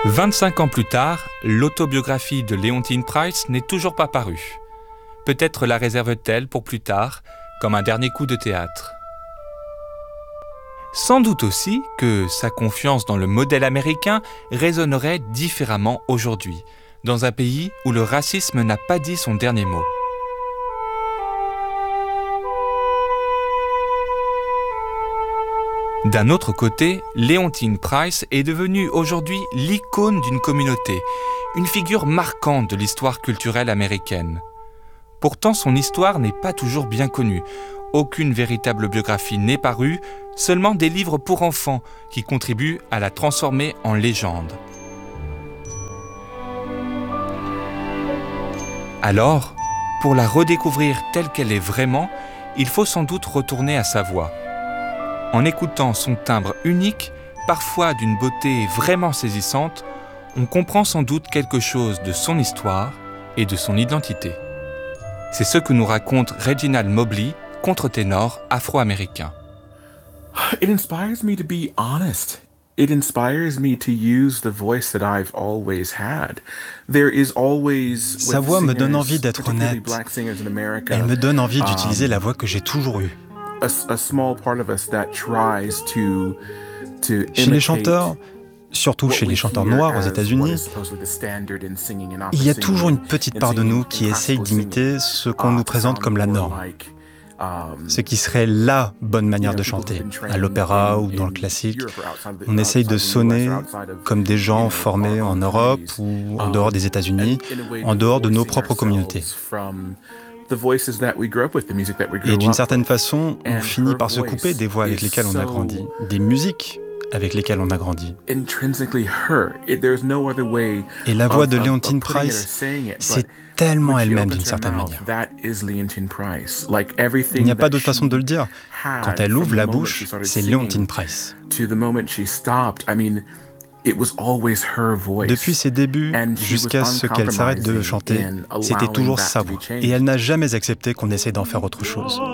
25 ans plus tard, l'autobiographie de Leontyne Price n'est toujours pas parue. Peut-être la réserve-t-elle pour plus tard, comme un dernier coup de théâtre. Sans doute aussi que sa confiance dans le modèle américain résonnerait différemment aujourd'hui, dans un pays où le racisme n'a pas dit son dernier mot. D'un autre côté, Leontyne Price est devenue aujourd'hui l'icône d'une communauté, une figure marquante de l'histoire culturelle américaine. Pourtant, son histoire n'est pas toujours bien connue. Aucune véritable biographie n'est parue, seulement des livres pour enfants qui contribuent à la transformer en légende. Alors, pour la redécouvrir telle qu'elle est vraiment, il faut sans doute retourner à sa voix. En écoutant son timbre unique, parfois d'une beauté vraiment saisissante, on comprend sans doute quelque chose de son histoire et de son identité. C'est ce que nous raconte Reginald Mobley, contre-ténor afro-américain. It inspires me to be honest. It inspires me to use the voice that I've always had. There is always Sa voix me donne envie d'être honnête. Elle me donne envie d'utiliser la voix que j'ai toujours eue. A small part of us that tries to Chez les chanteurs, surtout chez les chanteurs noirs aux États-Unis, il y a toujours une petite part de nous qui essaye d'imiter ce qu'on nous présente comme la norme, ce qui serait la bonne manière de chanter, à l'opéra ou dans le classique. On essaye de sonner comme des gens formés en Europe ou en dehors des États-Unis, en dehors de nos propres communautés. Et d'une certaine façon, on finit par se couper des voix avec lesquelles on a grandi, des musiques avec lesquelles on a grandi. Et la voix de Leontyne Price, c'est tellement elle-même d'une certaine manière. Il n'y a pas d'autre façon de le dire. Quand elle ouvre la bouche, c'est Leontyne Price. Depuis ses débuts jusqu'à ce qu'elle s'arrête de chanter, c'était toujours sa voix. Et elle n'a jamais accepté qu'on essaie d'en faire autre chose.